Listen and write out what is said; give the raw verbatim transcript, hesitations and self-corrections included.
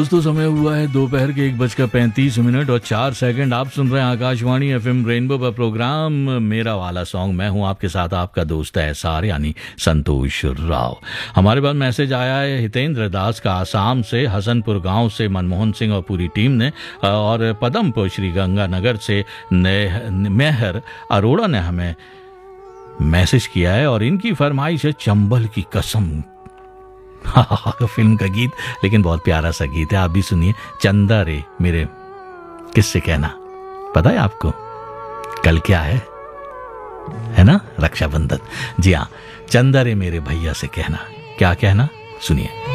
दोस्तों समय हुआ है दोपहर के एक बजकर पैंतीस मिनट और चार सेकंड। आप सुन रहे हैं आकाशवाणी एफएम रेनबो पर प्रोग्राम मेरा वाला सॉन्ग। मैं हूं आपके साथ आपका दोस्त एसआर यानी संतोष राव। हमारे पास मैसेज आया है हितेंद्र दास का आसाम से, हसनपुर गांव से मनमोहन सिंह और पूरी टीम ने, और पदमपुर श्री गंगानगर से मेहर अरोड़ा ने हमें मैसेज किया है और इनकी फरमाइश है चंबल की कसम। फिल्म का गीत, लेकिन बहुत प्यारा सा गीत है, आप भी सुनिए। चंदा रे मेरे किससे कहना, पता है आपको कल क्या है है ना, रक्षाबंधन। जी हाँ, चंदा रे मेरे भैया से कहना। क्या कहना, सुनिए।